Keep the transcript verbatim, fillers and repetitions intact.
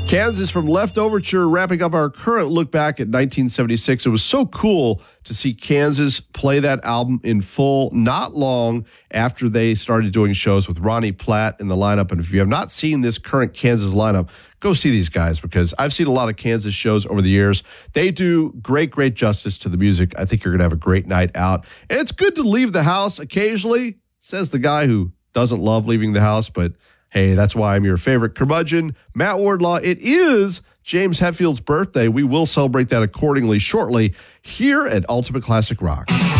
Kansas from Leftoverture, wrapping up our current look back at nineteen seventy-six. It was so cool to see Kansas play that album in full not long after they started doing shows with Ronnie Platt in the lineup. And if you have not seen this current Kansas lineup, go see these guys, because I've seen a lot of Kansas shows over the years. They do great, great justice to the music. I think you're going to have a great night out. And it's good to leave the house occasionally, says the guy who doesn't love leaving the house, but hey, that's why I'm your favorite curmudgeon, Matt Wardlaw. It is James Hetfield's birthday. We will celebrate that accordingly shortly here at Ultimate Classic Rock.